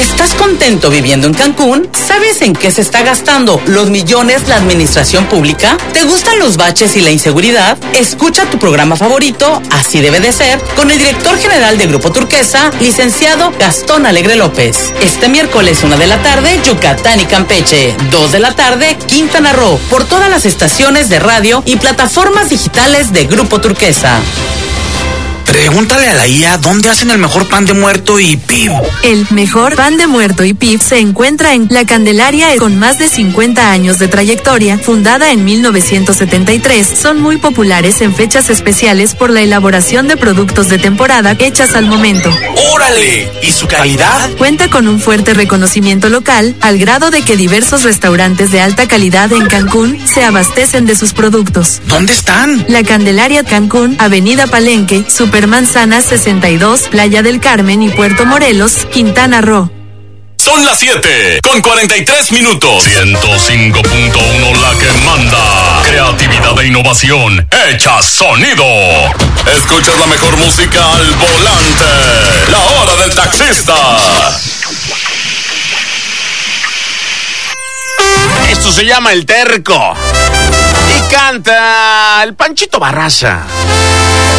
¿Estás contento viviendo en Cancún? ¿Sabes en qué se está gastando los millones la administración pública? ¿Te gustan los baches y la inseguridad? Escucha tu programa favorito, Así Debe de Ser, con el director general de Grupo Turquesa, licenciado Gastón Alegre López. Este miércoles 1 de la tarde, Yucatán y Campeche. 2 de la tarde, Quintana Roo, por todas las estaciones de radio y plataformas digitales de Grupo Turquesa. Pregúntale a la IA dónde hacen el mejor pan de muerto y ¡pim! El mejor pan de muerto y pif se encuentra en La Candelaria, con más de 50 años de trayectoria, fundada en 1973. Son muy populares en fechas especiales por la elaboración de productos de temporada hechas al momento. ¡Órale! ¿Y su calidad? Cuenta con un fuerte reconocimiento local, al grado de que diversos restaurantes de alta calidad en Cancún se abastecen de sus productos. ¿Dónde están? La Candelaria Cancún, Avenida Palenque, Supermanzana 62, Playa del Carmen y Puerto Morelos, Quintana Roo. Son las 7:43. 105.1 la que manda. Creatividad e innovación hecha sonido. Escuchas la mejor música al volante. La hora del taxista. Esto se llama El Terco. Y canta el Panchito Barraza.